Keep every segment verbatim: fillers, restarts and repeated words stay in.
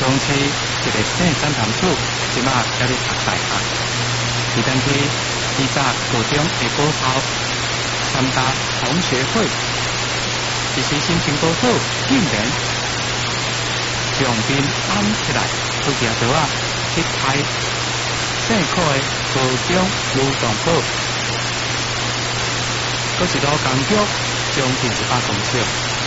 公司一个姓张男子，即马还咧读大学。伊当去以早高中的高考参加同学会，一时心情不好，竟然将兵安起来，去行道啊去开姓考的高中女同胞，佫一路工作将近一百公尺。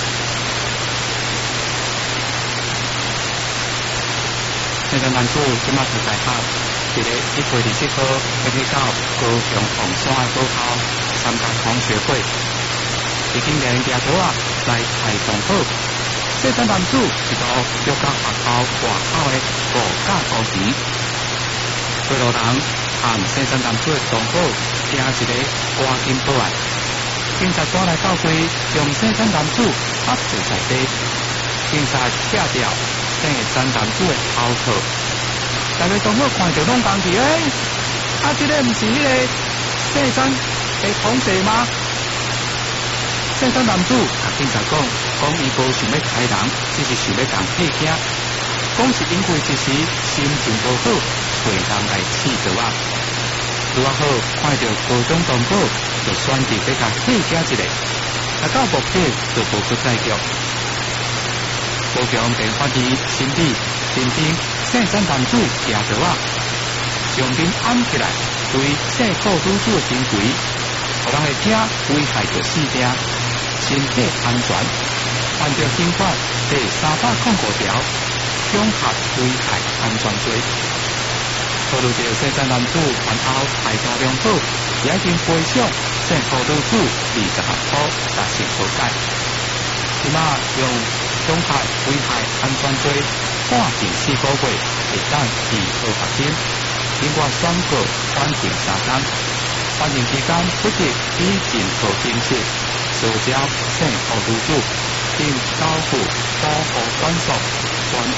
姓张男子即马读大学。一个一岁二十号要去到高雄凤山的高考参加同学会，已经连家头啊来排同好。这张男子一路约到学校外口的五架高级，几路人和这张男子的同好行一个赶紧报案，警察赶来到位，将这张男子压制在地。警察拆掉这张男子的头套。大家同好看到拢讲起，哎，啊，这个不是迄个姓张的同学吗？姓张男子甲警察讲，讲伊无想要杀人，只是想要共客惊，讲是因为一时心情不好，找人来刺着啊。拄啊好看到高中同胞，就选择要甲客惊一下，啊到目的就无去再叫。高强电法医审理认定。姓张男子举着啊，将兵按起来，对姓顾女子的行为，互人会惊危害着性命、身体安全，按照刑法第三百零五条，恐吓危害安全罪。考虑到姓张男子前后态度良好，也已经赔偿姓顾女子二十万块达成和解。即马用恐吓危害安全罪。判刑四个月，会当移交法庭。经过宣告缓刑三天，缓刑期间不得以任何形式social姓顾女子，并交付保护管束，全